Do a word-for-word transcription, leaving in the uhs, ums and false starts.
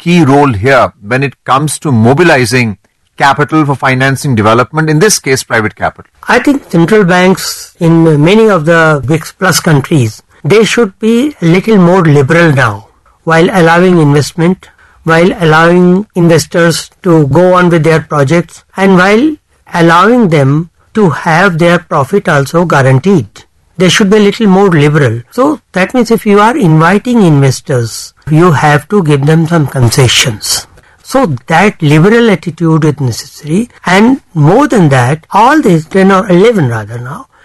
key role here when it comes to mobilizing capital for financing development, in this case private capital? I think central banks in many of the BRICS plus countries, they should be a little more liberal now, while allowing investment, while allowing investors to go on with their projects, and while allowing them to have their profit also guaranteed. They should be a little more liberal. So that means if you are inviting investors, you have to give them some concessions. So that liberal attitude is necessary, and more than that, all these ten or eleven rather now,